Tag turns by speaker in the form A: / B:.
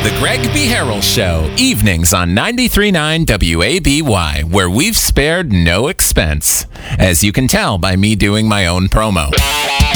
A: The Greg B. Harrell Show, evenings on 93.9 WABY, where we've spared no expense, as you can tell by me doing my own promo.